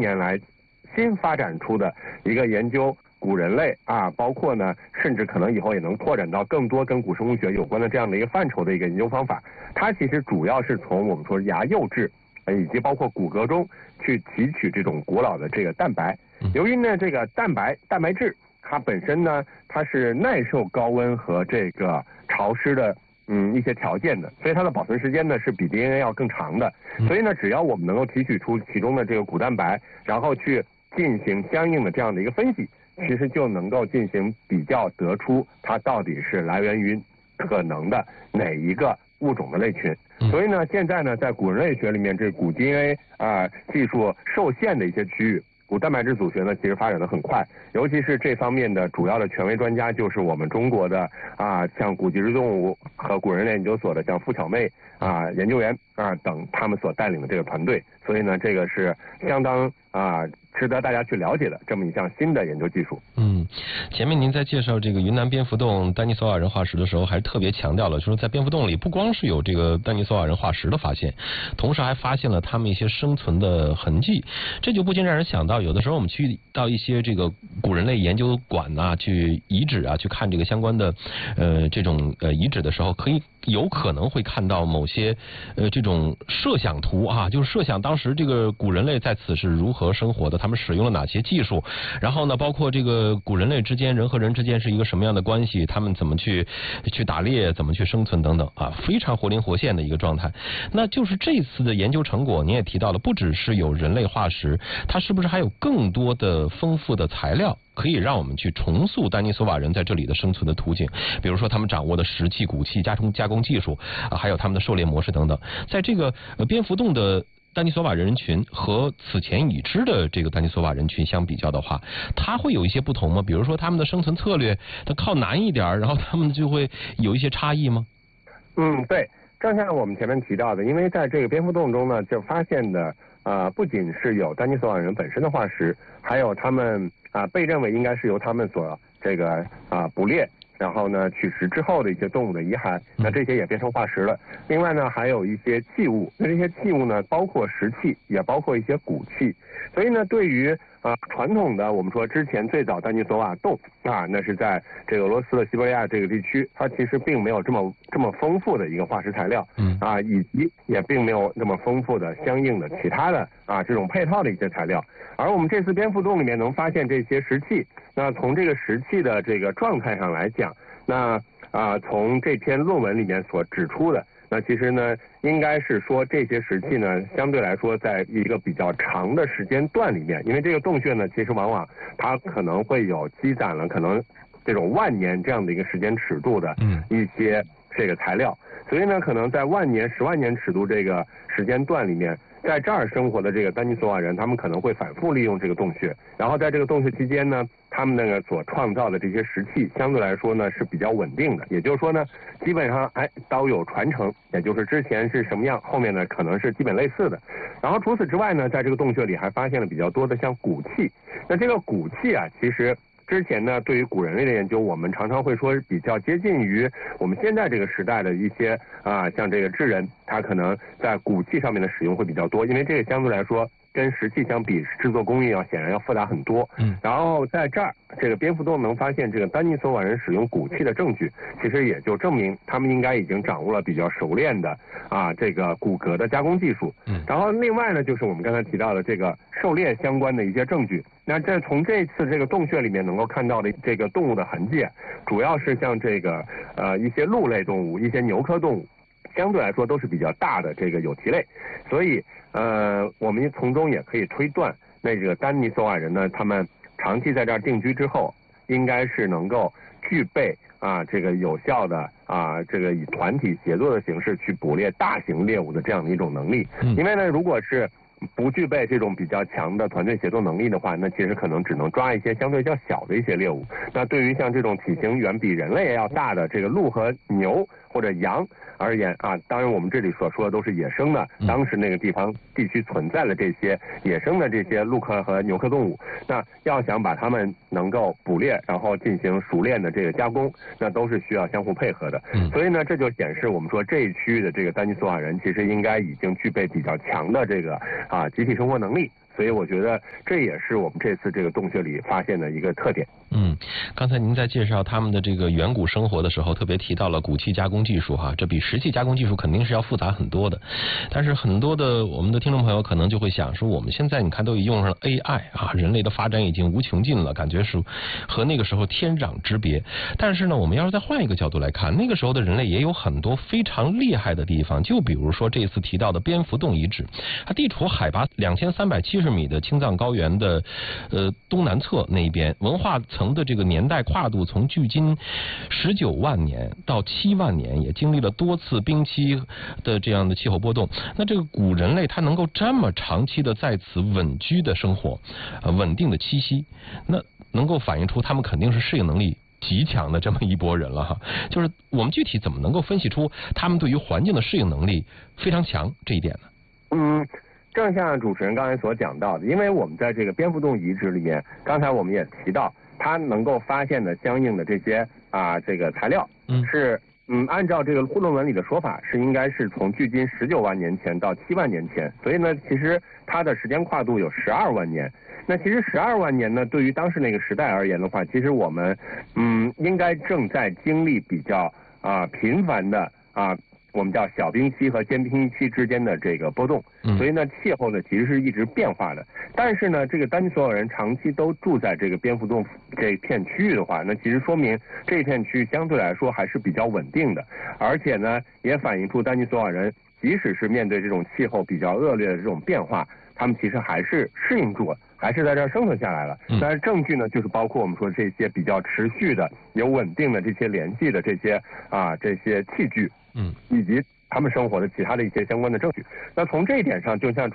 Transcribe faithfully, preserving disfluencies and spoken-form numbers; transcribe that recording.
年来新发展出的一个研究古人类啊，包括呢，甚至可能以后也能拓展到更多跟古生物学有关的这样的一个范畴的一个研究方法。它其实主要是从我们说牙釉质以及包括骨骼中去提取这种古老的这个蛋白。由于呢这个蛋白蛋白质它本身呢它是耐受高温和这个潮湿的嗯一些条件的，所以它的保存时间呢是比 D N A 要更长的。所以呢只要我们能够提取出其中的这个骨蛋白，然后去进行相应的这样的一个分析，其实就能够进行比较，得出它到底是来源于可能的哪一个物种的类群。所以呢现在呢在古人类学里面，这古 D N A 啊、呃、技术受限的一些区域，古蛋白质组学呢其实发展的很快，尤其是这方面的主要的权威专家就是我们中国的啊，像古脊椎动物和古人类研究所的像付巧妹啊研究员啊等他们所带领的这个团队。所以呢这个是相当啊值得大家去了解的这么一项新的研究技术。 嗯，前面您在介绍这个云南蝙蝠洞丹尼索瓦人化石的时候，还特别强调了，说在蝙蝠洞里不光是有这个丹尼索瓦人化石的发现，同时还发现了他们一些生存的痕迹。这就不禁让人想到，有的时候我们去到一些这个古人类研究馆啊，去遗址啊，去看这个相关的呃这种呃遗址的时候，可以有可能会看到某些呃这种设想图啊，就是设想当时这个古人类在此是如何生活的，他们使用了哪些技术，然后呢包括这个古人类之间人和人之间是一个什么样的关系，他们怎么去去打猎，怎么去生存等等啊，非常活灵活现的一个状态。那就是这次的研究成果您也提到了，不只是有人类化石，它是不是还有更多的丰富的材料可以让我们去重塑丹尼索瓦人在这里的生存的途径，比如说他们掌握的石器、骨器、加工加工技术啊，还有他们的狩猎模式等等。在这个呃蝙蝠洞的丹尼索瓦人群和此前已知的这个丹尼索瓦人群相比较的话，它会有一些不同吗？比如说他们的生存策略，它靠南一点，然后他们就会有一些差异吗？ 嗯，对，正像我们前面提到的，因为在这个蝙蝠洞中呢，就发现的呃不仅是有丹尼索瓦人本身的化石，还有他们啊、呃、被认为应该是由他们所这个啊、呃、捕猎然后呢取食之后的一些动物的遗骸，那这些也变成化石了。另外呢还有一些器物，那这些器物呢包括石器，也包括一些骨器。所以呢对于啊传统的我们说之前最早丹尼索瓦洞啊，那是在这个俄罗斯的西伯利亚这个地区，它其实并没有这么这么丰富的一个化石材料，嗯啊，以及也并没有那么丰富的相应的其他的啊这种配套的一些材料。而我们这次蝙蝠洞里面能发现这些石器，那从这个石器的这个状态上来讲，那啊从这篇论文里面所指出的，那其实呢应该是说这些石器呢相对来说在一个比较长的时间段里面，因为这个洞穴呢其实往往它可能会有积攒了可能这种万年这样的一个时间尺度的一些这个材料，所以呢可能在万年十万年尺度这个时间段里面，在这儿生活的这个丹尼索瓦人，他们可能会反复利用这个洞穴，然后在这个洞穴期间呢，他们那个所创造的这些石器相对来说呢是比较稳定的，也就是说呢基本上哎都有传承，也就是之前是什么样，后面呢可能是基本类似的。然后除此之外呢，在这个洞穴里还发现了比较多的像骨器，那这个骨器啊其实之前呢对于古人类的研究，我们常常会说比较接近于我们现在这个时代的一些啊像这个智人，他可能在骨器上面的使用会比较多，因为这个相对来说跟石器相比制作工艺要显然要复杂很多。嗯，然后在这儿这个蝙蝠洞能发现这个丹尼索瓦人使用骨器的证据，其实也就证明他们应该已经掌握了比较熟练的啊这个骨骼的加工技术。嗯，然后另外呢就是我们刚才提到的这个狩猎相关的一些证据。那这从这次这个洞穴里面能够看到的这个动物的痕迹，主要是像这个呃一些鹿类动物，一些牛科动物，相对来说都是比较大的这个有蹄类，所以呃我们从中也可以推断，那个丹尼索瓦人呢，他们长期在这儿定居之后，应该是能够具备啊这个有效的啊这个以团体协作的形式去捕猎大型猎物的这样的一种能力。因为呢如果是不具备这种比较强的团队协作能力的话，那其实可能只能抓一些相对较小的一些猎物。那对于像这种体型远比人类要大的这个鹿和牛或者羊而言啊，当然我们这里所说的都是野生的，当时那个地方地区存在的这些野生的这些鹿科和牛科动物，那要想把它们能够捕猎，然后进行熟练的这个加工，那都是需要相互配合的。所以呢，这就显示我们说这一区域的这个丹尼索瓦人其实应该已经具备比较强的这个啊集体生活能力。 所以我觉得这也是我们这次这个洞穴里发现的一个特点。 嗯，刚才您在介绍他们的这个远古生活的时候，特别提到了骨器加工技术哈，这比石器加工技术肯定是要复杂很多的。但是很多的我们的听众朋友可能就会想说，我们现在你看都已用上了 A I 啊，人类的发展已经无穷尽了，感觉是和那个时候天壤之别。但是呢，我们要是再换一个角度来看，那个时候的人类也有很多非常厉害的地方，就比如说这次提到的蝙蝠洞遗址，它地处海拔两千三百七十米的青藏高原的呃东南侧那一边，文化层的这个年代跨度从距今十九万年到七万年，也经历了多次冰期的这样的气候波动。那这个古人类它能够这么长期的在此稳居的生活，呃，稳定的栖息，那能够反映出他们肯定是适应能力极强的这么一拨人了哈。就是我们具体怎么能够分析出他们对于环境的适应能力非常强这一点呢？ 嗯。正像主持人刚才所讲到的，因为我们在这个蝙蝠洞遗址里面，刚才我们也提到，它能够发现的相应的这些啊这个材料， 嗯， 是嗯按照这个论文里的说法，是应该是从距今十九万年前到七万年前，所以呢，其实它的时间跨度有十二万年。那其实十二万年呢，对于当时那个时代而言的话，其实我们嗯应该正在经历比较啊频繁的啊。我们叫小冰期和间冰期之间的这个波动，所以呢，气候呢其实是一直变化的。但是呢，这个丹尼索瓦人长期都住在这个蝙蝠洞这片区域的话，那其实说明这一片区域相对来说还是比较稳定的，而且呢，也反映出丹尼索瓦人即使是面对这种气候比较恶劣的这种变化，他们其实还是适应住了，还是在这儿生存下来了。但是证据呢，就是包括我们说这些比较持续的、有稳定的这些联系的这些啊这些器具。嗯，以及他们生活的其他的一些相关的证据。那从这一点上，就像